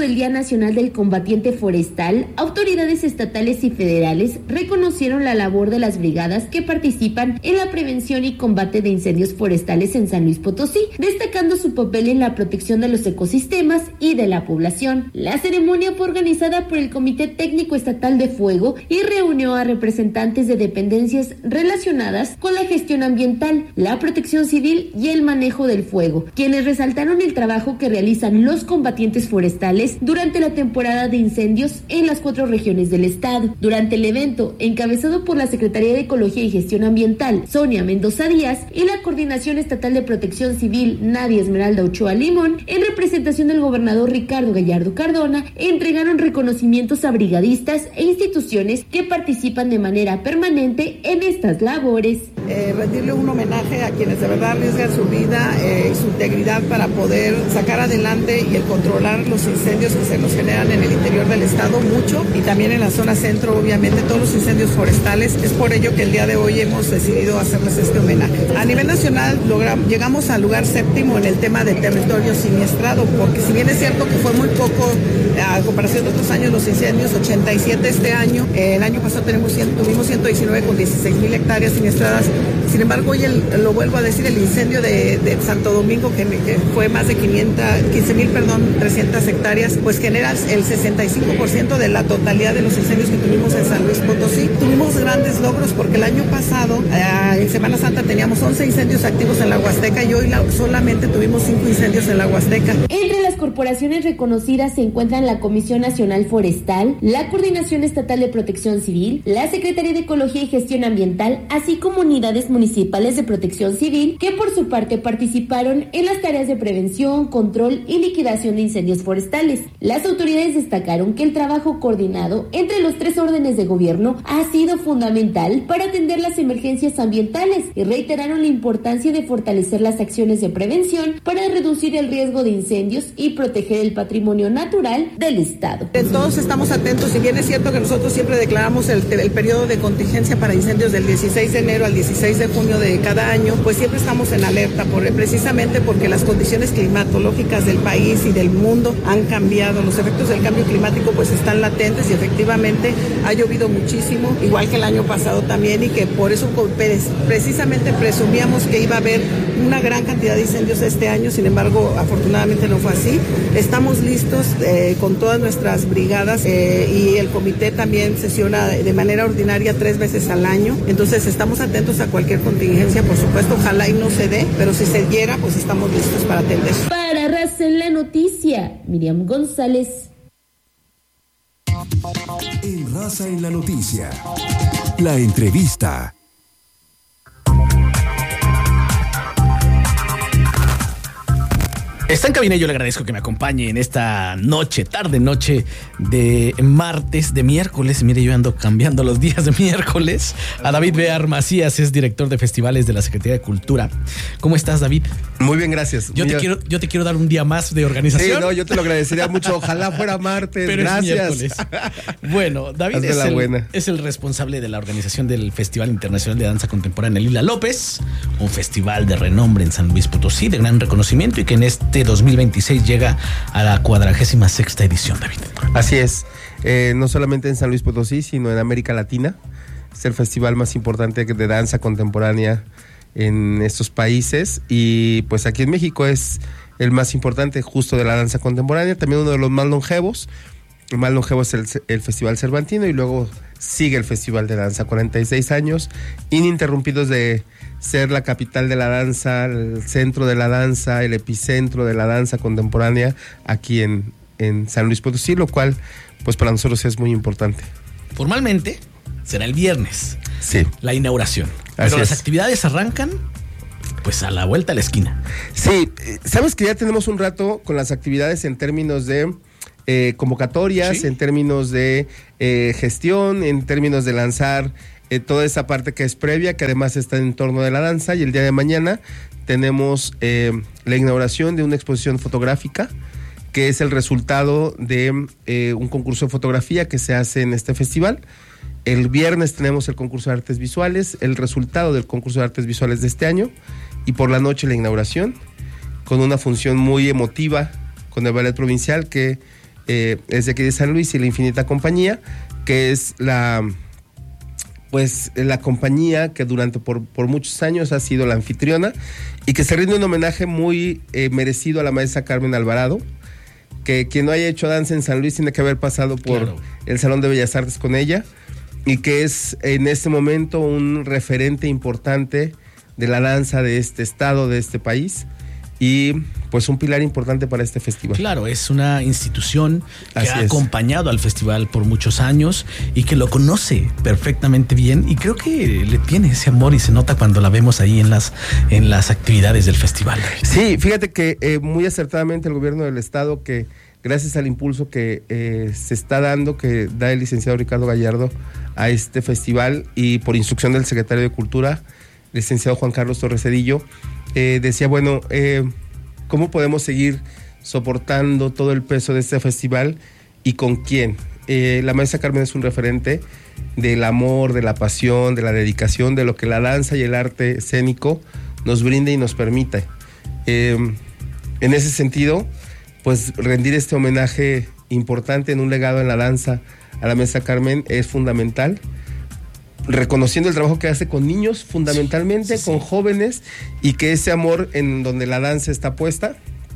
el Día Nacional del Combatiente Forestal, autoridades estatales y federales reconocieron la labor de las brigadas que participan en la prevención y combate de incendios forestales en San Luis Potosí, destacando su papel en la protección de los ecosistemas y de la población. La ceremonia fue organizada por el Comité Técnico Estatal de Fuego y reunió a representantes de dependencias relacionadas con la gestión ambiental, la protección civil y el manejo del fuego, quienes resaltaron el trabajo que realizan los combatientes forestales durante la temporada de incendios en las 4 regiones del estado. Durante el evento, encabezado por la Secretaría de Ecología y Gestión Ambiental, Sonia Mendoza Díaz, y la Coordinación Estatal de Protección Civil, Nadia Esmeralda Ochoa Limón, en representación del gobernador Ricardo Gallardo Cardona, entregaron reconocimientos a brigadistas e instituciones que participan de manera permanente en estas labores. Rendirle un homenaje a quienes de verdad arriesgan su vida y su integridad para poder sacar adelante y el controlar los incendios que se nos generan en el interior del estado mucho y también en la zona centro, obviamente todos los incendios forestales. Es por ello que el día de hoy hemos decidido hacerles este homenaje. A nivel nacional llegamos al lugar 7º en el tema de territorio siniestrado, porque si bien es cierto que fue muy poco a comparación de otros años los incendios, 87 este año, el año pasado tuvimos 119 con 16,000 hectáreas siniestradas. Sin embargo, hoy lo vuelvo a decir, el incendio de Santo Domingo, que fue más de 300 hectáreas, pues genera el 65% de la totalidad de los incendios que tuvimos en San Luis Potosí. Tuvimos grandes logros porque el año pasado, en Semana Santa, teníamos 11 incendios activos en la Huasteca y hoy solamente tuvimos 5 incendios en la Huasteca. Entre las corporaciones reconocidas se encuentran la Comisión Nacional Forestal, la Coordinación Estatal de Protección Civil, la Secretaría de Ecología y Gestión Ambiental, así como unidades municipales de protección civil, que por su parte participaron en las tareas de prevención, control y liquidación de incendios forestales. Las autoridades destacaron que el trabajo coordinado entre los 3 órdenes de gobierno ha sido fundamental para atender las emergencias ambientales y reiteraron la importancia de fortalecer las acciones de prevención para reducir el riesgo de incendios y proteger el patrimonio natural del estado. Todos estamos atentos, si bien es cierto que nosotros siempre declaramos el periodo de contingencia para incendios del 16 de enero al 16 de junio de cada año, pues siempre estamos en alerta, precisamente porque las condiciones climatológicas del país y del mundo han cambiado. Los efectos del cambio climático pues están latentes y efectivamente ha llovido muchísimo, igual que el año pasado también, y que por eso precisamente presumíamos que iba a haber una gran cantidad de incendios este año. Sin embargo, afortunadamente no fue así. Estamos listos con todas nuestras brigadas y el comité también sesiona de manera ordinaria 3 veces al año. Entonces estamos atentos a cualquier contingencia, por supuesto, ojalá y no se dé, pero si se diera, pues estamos listos para atender. Para Raza en la Noticia, Miriam González. En Raza en la Noticia, la entrevista. Está en cabina y yo le agradezco que me acompañe en esta tarde noche de martes, de miércoles. Mire, yo ando cambiando los días de miércoles. A David Bear Macías, es director de festivales de la Secretaría de Cultura. ¿Cómo estás, David? Muy bien, gracias. Yo te quiero dar un día más de organización. Sí, no, yo te lo agradecería mucho. Ojalá fuera martes. Pero gracias. Es bueno, David es el responsable de la organización del Festival Internacional de Danza Contemporánea Lila López, un festival de renombre en San Luis Potosí, de gran reconocimiento, y que en este 2026 llega a la 46ª edición, David. Así es, no solamente en San Luis Potosí, sino en América Latina. Es el festival más importante de danza contemporánea en estos países, y pues aquí en México es el más importante justo de la danza contemporánea, también uno de los más longevos. El más longevo es el Festival Cervantino, y luego sigue el Festival de Danza, 46 años ininterrumpidos de ser la capital de la danza, el centro de la danza, el epicentro de la danza contemporánea aquí en San Luis Potosí, lo cual pues para nosotros es muy importante. Formalmente será el viernes, sí, la inauguración, pero las actividades arrancan pues a la vuelta a la esquina. Sí, sabes que ya tenemos un rato con las actividades en términos de convocatorias, ¿sí?, en términos de gestión, en términos de lanzar toda esa parte que es previa, que además está en torno de la danza, y el día de mañana tenemos la inauguración de una exposición fotográfica que es el resultado de un concurso de fotografía que se hace en este festival. El viernes tenemos el concurso de artes visuales, el resultado del concurso de artes visuales de este año, y por la noche la inauguración, con una función muy emotiva con el Ballet Provincial, que es de aquí de San Luis, y la Infinita Compañía, que es la compañía que por muchos años ha sido la anfitriona y que se rinde un homenaje muy merecido a la maestra Carmen Alvarado, que quien no haya hecho danza en San Luis tiene que haber pasado por el Salón de Bellas Artes con ella, y que es en este momento un referente importante de la danza de este estado, de este país, y pues un pilar importante para este festival. Claro, es una institución que ha acompañado al festival por muchos años y que lo conoce perfectamente bien, y creo que le tiene ese amor y se nota cuando la vemos ahí en las actividades del festival. Sí, fíjate que muy acertadamente el gobierno del estado, que gracias al impulso que se está dando, que da el licenciado Ricardo Gallardo a este festival, y por instrucción del secretario de Cultura, licenciado Juan Carlos Torres Cedillo, decía, bueno, ¿cómo podemos seguir soportando todo el peso de este festival y con quién? La maestra Carmen es un referente del amor, de la pasión, de la dedicación, de lo que la danza y el arte escénico nos brinda y nos permite. En ese sentido, pues rendir este homenaje importante en un legado en la danza a la maestra Carmen es fundamental, reconociendo el trabajo que hace con niños fundamentalmente, con jóvenes, y que ese amor en donde la danza está puesta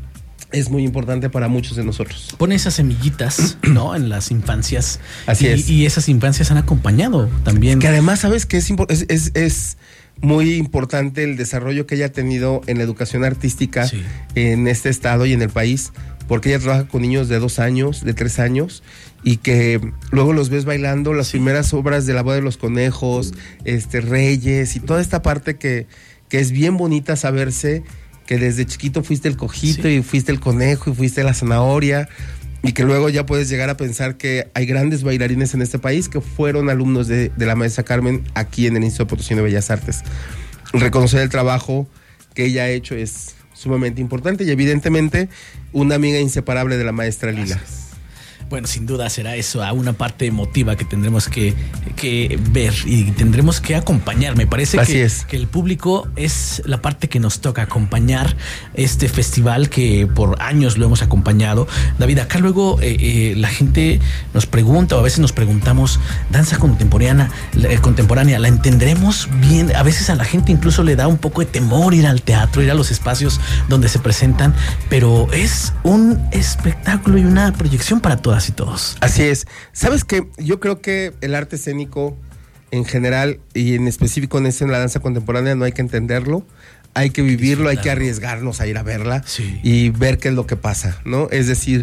es muy importante para muchos de nosotros. Pone esas semillitas, ¿no?, en las infancias. Así es. Y esas infancias han acompañado también. Que además, ¿sabes qué? Es muy importante el desarrollo que ella ha tenido en la educación artística en este estado y en el país, porque ella trabaja con niños de 2 años, de 3 años, y que luego los ves bailando las primeras obras de La Boda de los Conejos, Reyes, y toda esta parte que es bien bonita saberse que desde chiquito fuiste el cojito y fuiste el conejo y fuiste la zanahoria, y que luego ya puedes llegar a pensar que hay grandes bailarines en este país que fueron alumnos de la maestra Carmen aquí en el Instituto Potosino de Bellas Artes. Reconocer el trabajo que ella ha hecho es sumamente importante, y evidentemente una amiga inseparable de la maestra Lila. Gracias. Bueno, sin duda será eso, a una parte emotiva que tendremos que ver y tendremos que acompañar. Me parece que el público es la parte que nos toca, acompañar este festival que por años lo hemos acompañado. David, acá luego la gente nos pregunta, o a veces nos preguntamos, danza contemporánea, ¿la entenderemos bien? A veces a la gente incluso le da un poco de temor ir al teatro, ir a los espacios donde se presentan, pero es un espectáculo y una proyección para todas y todos. Así es. ¿Sabes qué? Yo creo que el arte escénico en general, y en específico en la danza contemporánea, no hay que entenderlo, hay que vivirlo, hay que arriesgarnos a ir a verla y ver qué es lo que pasa, ¿no? Es decir,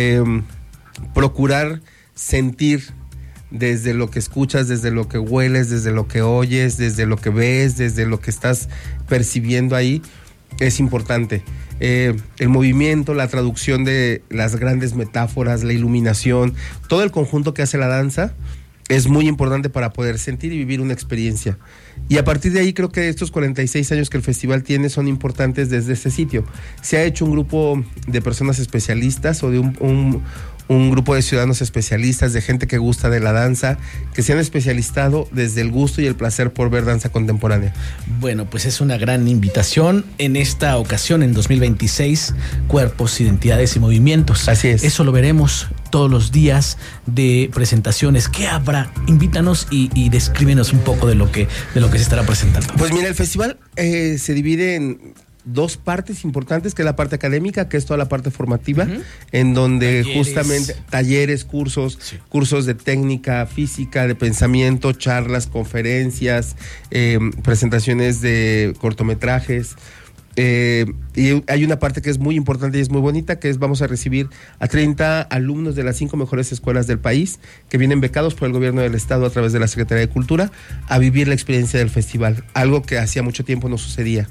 procurar sentir desde lo que escuchas, desde lo que hueles, desde lo que oyes, desde lo que ves, desde lo que estás percibiendo ahí, es importante. El movimiento, la traducción de las grandes metáforas, la iluminación, todo el conjunto que hace la danza es muy importante para poder sentir y vivir una experiencia. Y a partir de ahí creo que estos 46 años que el festival tiene son importantes desde este sitio. Se ha hecho un grupo de personas especialistas, o de un grupo de ciudadanos especialistas, de gente que gusta de la danza, que se han especializado desde el gusto y el placer por ver danza contemporánea. Bueno, pues es una gran invitación en esta ocasión, en 2026, Cuerpos, Identidades y Movimientos. Así es. Eso lo veremos todos los días de presentaciones. ¿Qué habrá? Invítanos y descríbenos un poco de lo que se estará presentando. Pues mira, el festival se divide en 2 partes importantes, que es la parte académica, que es toda la parte formativa, en donde justamente talleres, cursos de técnica física, de pensamiento, charlas, conferencias, presentaciones de cortometrajes. Y hay una parte que es muy importante y es muy bonita, que es vamos a recibir a 30 alumnos de las 5 mejores escuelas del país, que vienen becados por el gobierno del estado a través de la Secretaría de Cultura, a vivir la experiencia del festival, algo que hacía mucho tiempo no sucedía.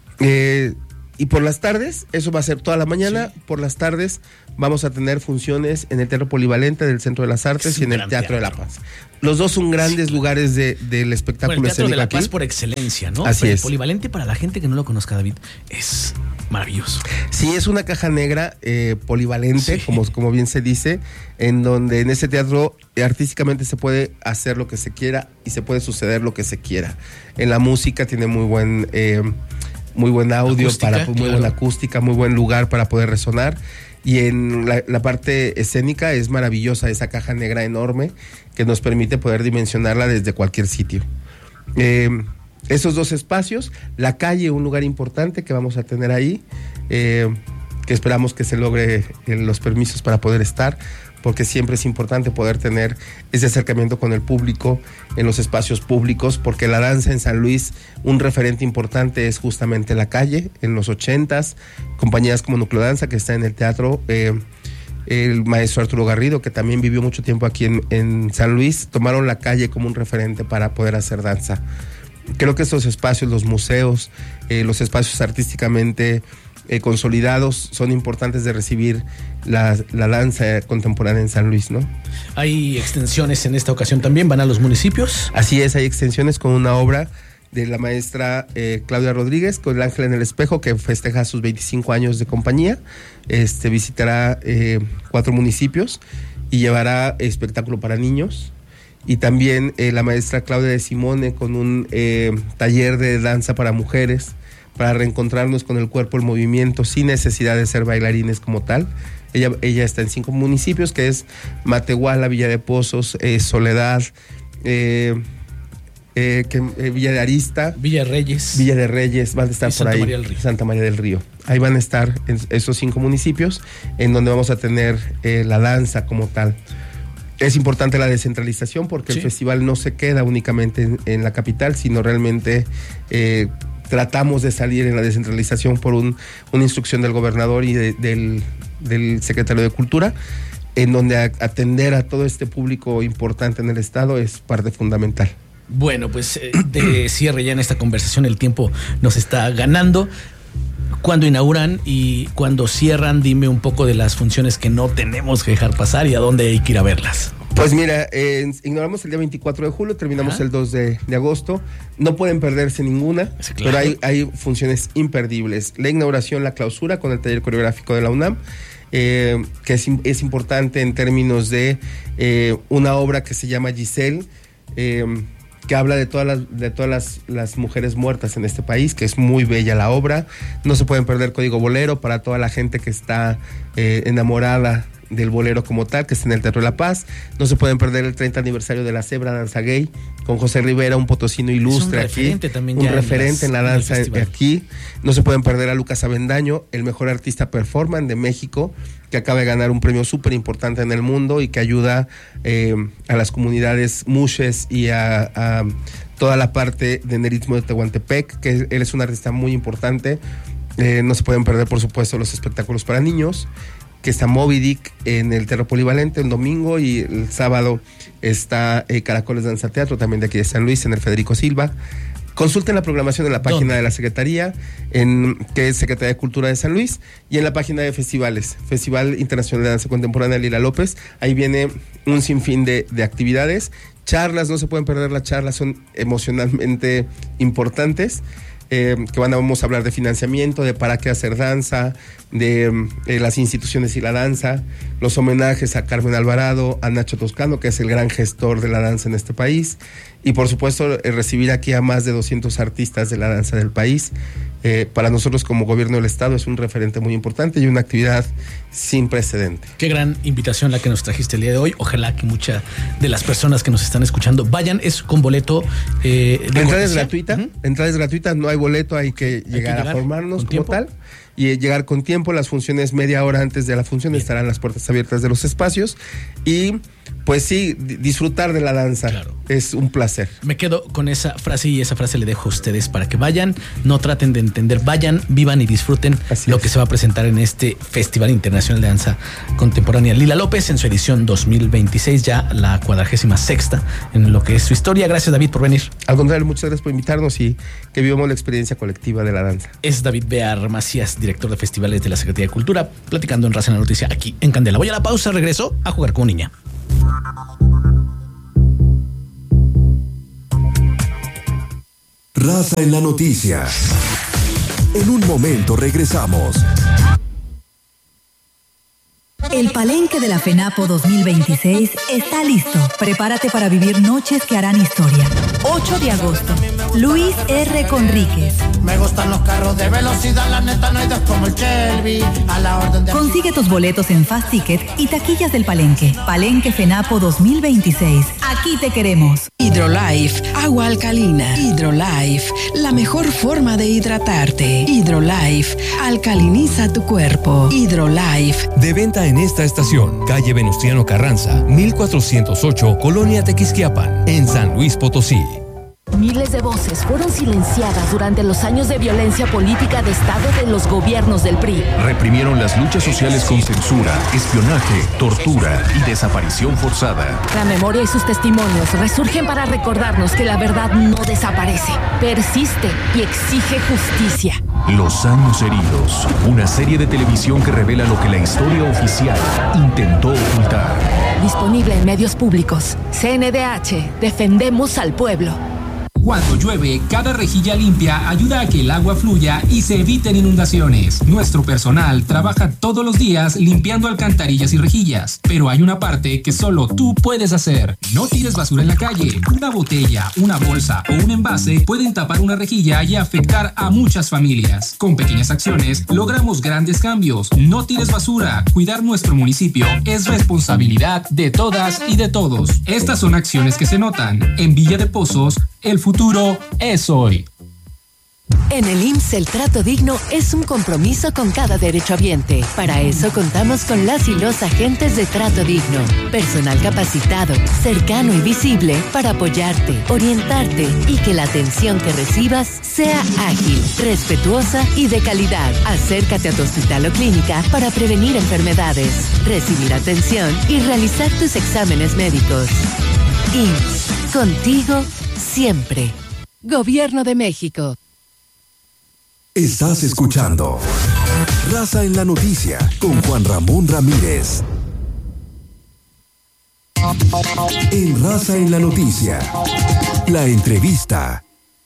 Y por las tardes, eso va a ser toda la mañana, por las tardes vamos a tener funciones en el Teatro Polivalente del Centro de las Artes y en el Teatro de la Paz. Los dos son grandes lugares del espectáculo escénico. El Teatro de la Paz por excelencia, ¿no? Así es. El Polivalente, para la gente que no lo conozca, David, es maravilloso. Sí, es una caja negra polivalente, como bien se dice, en donde en ese teatro artísticamente se puede hacer lo que se quiera y se puede suceder lo que se quiera. En la música tiene muy muy buen audio, muy buena acústica, muy buen lugar para poder resonar. Y en la parte escénica es maravillosa, esa caja negra enorme que nos permite poder dimensionarla desde cualquier sitio. Esos dos espacios, la calle, un lugar importante que vamos a tener ahí, que esperamos que se logre los permisos para poder estar, porque siempre es importante poder tener ese acercamiento con el público en los espacios públicos, porque la danza en San Luis, un referente importante es justamente la calle. En los 80s, compañías como Nucleodanza, que está en el teatro, el maestro Arturo Garrido, que también vivió mucho tiempo aquí en San Luis, tomaron la calle como un referente para poder hacer danza. Creo que estos espacios, los museos, los espacios artísticamente consolidados, son importantes de recibir la danza contemporánea en San Luis, ¿no? ¿Hay extensiones en esta ocasión también? ¿Van a los municipios? Así es, hay extensiones con una obra de la maestra Claudia Rodríguez, con El Ángel en el Espejo, que festeja sus 25 años de compañía. Visitará 4 municipios y llevará espectáculo para niños. Y también la maestra Claudia de Simone con un taller de danza para mujeres, para reencontrarnos con el cuerpo, el movimiento, sin necesidad de ser bailarines como tal. Ella está en 5 municipios, que es Matehuala, Villa de Pozos, Soledad, Villa de Arista, Villa de Reyes, van a estar por ahí, Santa María del Río. Ahí van a estar en esos 5 municipios, en donde vamos a tener la danza como tal. Es importante la descentralización, porque el festival no se queda únicamente en la capital, sino realmente tratamos de salir en la descentralización por una instrucción del gobernador y del secretario de Cultura, en donde atender a todo este público importante en el estado es parte fundamental. Bueno, pues de cierre ya en esta conversación, el tiempo nos está ganando. ¿Cuándo inauguran y cuándo cierran? Dime un poco de las funciones que no tenemos que dejar pasar y a dónde hay que ir a verlas. Pues mira, inauguramos el día 24 de julio, terminamos el 2 de agosto. No pueden perderse ninguna, sí, claro. Pero hay funciones imperdibles. La inauguración, la clausura con el taller coreográfico de la UNAM, que es importante en términos de una obra que se llama Giselle, que habla de todas las mujeres muertas en este país, que es muy bella la obra. No se pueden perder Código Bolero para toda la gente que está enamorada del bolero como tal, que está en el Teatro de la Paz. No se pueden perder el 30 aniversario de la Zebra Danza Gay, con José Rivera, un potosino ilustre aquí, un referente en la danza aquí. No se pueden perder a Lucas Avendaño, el mejor artista performance de México, que acaba de ganar un premio súper importante en el mundo y que ayuda a las comunidades mushes y a toda la parte de nerismo de Tehuantepec, que él es un artista muy importante. No se pueden perder, por supuesto, los espectáculos para niños, que está Moby Dick en el Teatro Polivalente el domingo, y el sábado está Caracoles Danza Teatro, también de aquí de San Luis, en el Federico Silva. Consulten la programación en la página de la Secretaría, que es Secretaría de Cultura de San Luis, y en la página de festivales, Festival Internacional de Danza Contemporánea Lila López. Ahí viene un sinfín de actividades. Charlas, no se pueden perder las charlas, son emocionalmente importantes. Vamos a hablar de financiamiento, de para qué hacer danza, de las instituciones y la danza, los homenajes a Carmen Alvarado, a Nacho Toscano, que es el gran gestor de la danza en este país, y por supuesto recibir aquí a más de 200 artistas de la danza del país. Para nosotros como gobierno del estado es un referente muy importante y una actividad sin precedente. Qué gran invitación la que nos trajiste el día de hoy. Ojalá que muchas de las personas que nos están escuchando vayan. Es con boleto. La entrada es gratuita. La entrada es gratuita, no hay boleto, hay que llegar a formarnos como tal y llegar con tiempo. Las funciones, media hora antes de la función, estarán las puertas abiertas de los espacios, y pues sí, disfrutar de la danza. Claro. Es un placer. Me quedo con esa frase, y esa frase le dejo a ustedes para que vayan, no traten de entender, vayan, vivan y disfruten lo que se va a presentar en este Festival Internacional de Danza Contemporánea Lila López en su edición 2026, ya la 46ª en lo que es su historia. Gracias, David, por venir. Al contrario, muchas gracias por invitarnos y que vivamos la experiencia colectiva de la danza. Es David Bear Macías, director de festivales de la Secretaría de Cultura, platicando en Raza en la Noticia aquí en Candela. Voy a la pausa, regreso a jugar como niña. Raza en la Noticia. En un momento regresamos. El Palenque de la FENAPO 2026 está listo. Prepárate para vivir noches que harán historia. 8 de agosto. Luis R. Conríquez. Me gustan los carros de velocidad, la neta no hay dos como el Shelby. A la orden de... Consigue tus boletos en Fast Ticket y taquillas del Palenque. Palenque FENAPO 2026. Aquí te queremos. Hidrolife, agua alcalina. Hidrolife, la mejor forma de hidratarte. Hidrolife, alcaliniza tu cuerpo. Hidrolife. De venta en esta estación, calle Venustiano Carranza, 1408, Colonia Tequisquiapan, en San Luis Potosí. Miles de voces fueron silenciadas durante los años de violencia política de Estado de los gobiernos del PRI. Reprimieron las luchas sociales con censura, espionaje, tortura y desaparición forzada. La memoria y sus testimonios resurgen para recordarnos que la verdad no desaparece, persiste y exige justicia. Los años heridos, una serie de televisión que revela lo que la historia oficial intentó ocultar. Disponible en medios públicos. CNDH, defendemos al pueblo. Cuando llueve, cada rejilla limpia ayuda a que el agua fluya y se eviten inundaciones. Nuestro personal trabaja todos los días limpiando alcantarillas y rejillas, pero hay una parte que solo tú puedes hacer. No tires basura en la calle. Una botella, una bolsa o un envase pueden tapar una rejilla y afectar a muchas familias. Con pequeñas acciones logramos grandes cambios. No tires basura. Cuidar nuestro municipio es responsabilidad de todas y de todos. Estas son acciones que se notan. En Villa de Pozos, el futuro es hoy. En el IMSS el trato digno es un compromiso con cada derechohabiente. Para eso contamos con las y los agentes de trato digno. Personal capacitado, cercano y visible para apoyarte, orientarte y que la atención que recibas sea ágil, respetuosa y de calidad. Acércate a tu hospital o clínica para prevenir enfermedades, recibir atención y realizar tus exámenes médicos. IMSS, contigo siempre. Gobierno de México. Estás escuchando Raza en la Noticia con Juan Ramón Ramírez. En Raza en la Noticia, la entrevista.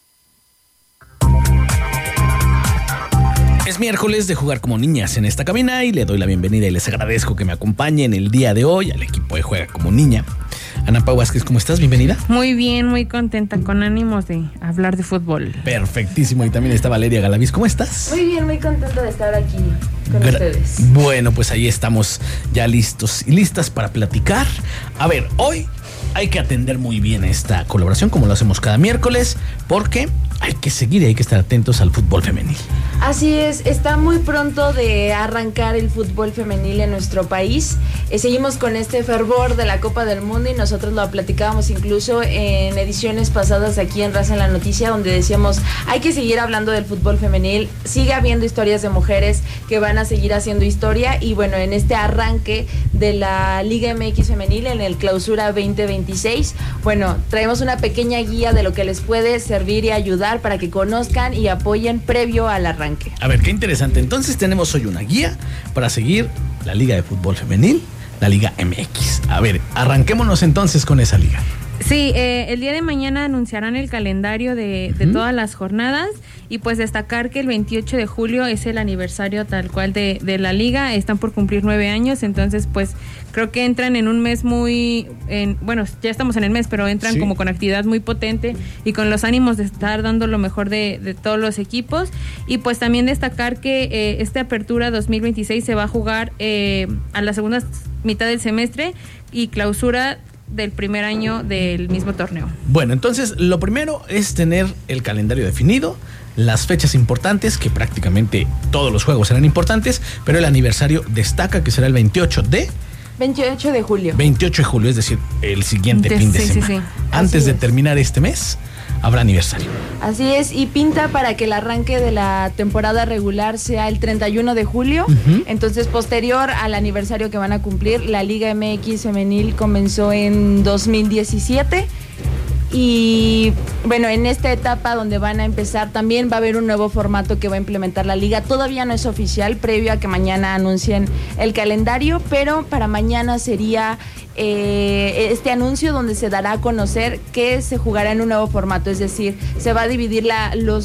Es miércoles de jugar como niñas en esta cabina y le doy la bienvenida y les agradezco que me acompañen el día de hoy al equipo de Juega como Niña. Ana Pau Vázquez, ¿cómo estás? Bienvenida. Muy bien, muy contenta, con ánimos de hablar de fútbol. Perfectísimo. Y también está Valeria Galaviz. ¿Cómo estás? Muy bien, muy contenta de estar aquí con ustedes. Bueno, pues ahí estamos ya listos y listas para platicar. A ver, hoy hay que atender muy bien esta colaboración como lo hacemos cada miércoles porque hay que seguir y hay que estar atentos al fútbol femenil. Así es, está muy pronto de arrancar el fútbol femenil en nuestro país. Seguimos con este fervor de la Copa del Mundo y nosotros lo platicábamos incluso en ediciones pasadas aquí en Raza en la Noticia, donde decíamos hay que seguir hablando del fútbol femenil, sigue habiendo historias de mujeres que van a seguir haciendo historia y bueno, en este arranque de la Liga MX femenil en el Clausura 2026, bueno, traemos una pequeña guía de lo que les puede servir y ayudar para que conozcan y apoyen previo al arranque. A ver, qué interesante. Entonces tenemos hoy una guía para seguir la Liga de Fútbol Femenil, la Liga MX. A ver, arranquémonos entonces con esa liga. Sí, el día de mañana anunciarán el calendario de todas las jornadas y pues destacar que el 28 de julio es el aniversario tal cual de la liga, están por cumplir 9 años, entonces pues creo que entran en un mes bueno, ya estamos en el mes, pero entran como con actividad muy potente y con los ánimos de estar dando lo mejor de todos los equipos y pues también destacar que esta apertura 2026 se va a jugar a la segunda mitad del semestre y clausura del primer año del mismo torneo. Bueno, entonces lo primero es tener el calendario definido, las fechas importantes, que prácticamente todos los juegos serán importantes, pero el aniversario destaca que será el 28 de julio. 28 de julio, es decir, el siguiente fin de semana. Sí. Antes de terminar este mes, habrá aniversario. Así es, y pinta para que el arranque de la temporada regular sea el 31 de julio. Entonces, posterior al aniversario que van a cumplir, la Liga MX femenil comenzó en 2017. Y bueno, en esta etapa donde van a empezar también va a haber un nuevo formato que va a implementar la liga. Todavía no es oficial, previo a que mañana anuncien el calendario, pero para mañana sería este anuncio donde se dará a conocer que se jugará en un nuevo formato, es decir, se va a dividir